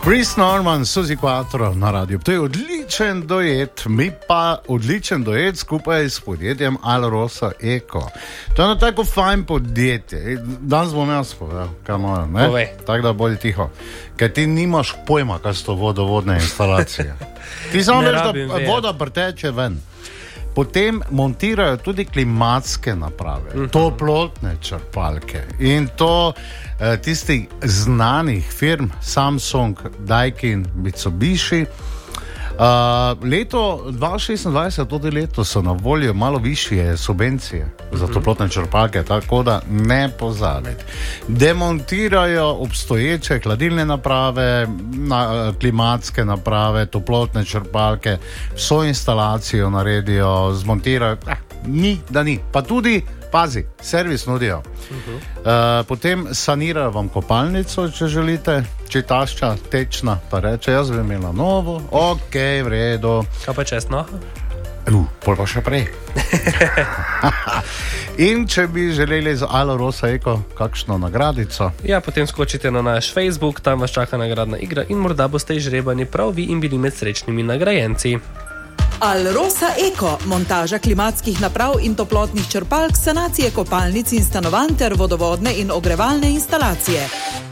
Chris Norman, Suzy Quattro na radiju. To je odličen duet, mi pa odličen duet skupaj s podjetjem Alrosa Eko. To je tako fajn podjetje. Danes bom jaz povedal, kaj moram, ne? Tako da bodi tiho. Ker ti nimaš pojma, kaj so vodovodne instalacije. Ti samo veš, da voda preteče ven. Potem montirajo tudi klimatske naprave, toplotne črpalke in to tistih znanih firm Samsung, Daikin, Mitsubishi. Leto 2026, tudi leto, so na voljo malo višje subvencije za toplotne črpalke, tako da ne pozabiti. Demontirajo obstoječe hladilne naprave, klimatske naprave, toplotne črpalke, vso instalacijo naredijo, zmontirajo, ni da ni, pa tudi pazi, servis nudijo. Potem sanirajo vam kopalnico, če želite, če tašča tečna, pa reče, jaz bi imela novo, ok, v redu. Kaj pa čestno? Pol pa še prej. In če bi želeli za Alrosa Eko kakšno nagradico? Ja, potem skočite na naš Facebook, tam vas čaka nagradna igra in morda boste izžrebani prav vi in bili med srečnimi nagrajenci. Alrosa Eko, montaža klimatskih naprav in toplotnih črpalk, sanacije kopalnic in stanovanj ter vodovodne in ogrevalne instalacije.